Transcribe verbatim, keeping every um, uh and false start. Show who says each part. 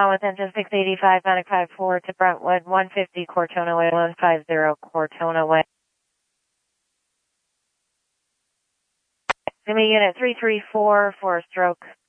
Speaker 1: Ground with engine six eighty-five, Manic five four to Brentwood, one fifty Cortona Way, one fifty Cortona Way. Simi Unit three three four for a stroke.